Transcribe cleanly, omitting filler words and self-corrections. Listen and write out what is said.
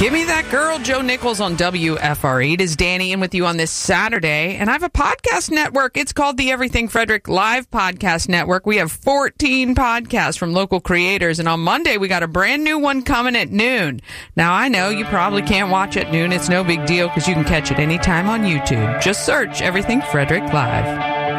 Give me that girl, Joe Nichols on WFRE. It is Danny in with you on this Saturday, and I have a podcast network. It's called the Everything Frederick Live Podcast Network. We have 14 podcasts from local creators, and on Monday we got a brand new one coming at noon. Now, I know you probably can't watch at noon. It's no big deal because you can catch it anytime on YouTube. Just search Everything Frederick Live.